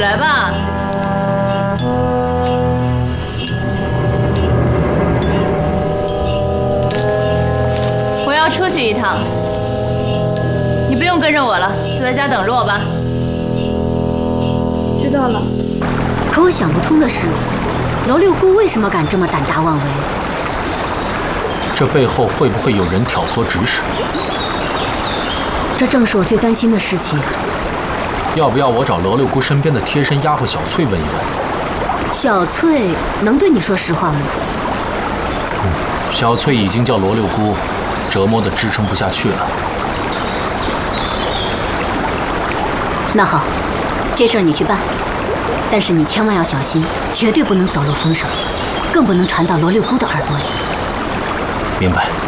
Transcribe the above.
来吧。我要出去一趟，你不用跟着我了，就在家等着我吧。 知道了。 可我想不通的是，罗六姑为什么敢这么胆大妄为？ 这背后会不会有人挑唆指使？ 这正是我最担心的事情。 要不要我找罗六姑身边的贴身丫鬟小翠问一问？ 小翠能对你说实话吗？ 小翠已经叫罗六姑折磨得支撑不下去了。 那好，这事儿你去办，但是你千万要小心，绝对不能走漏风声，更不能传到罗六姑的耳朵里。 明白。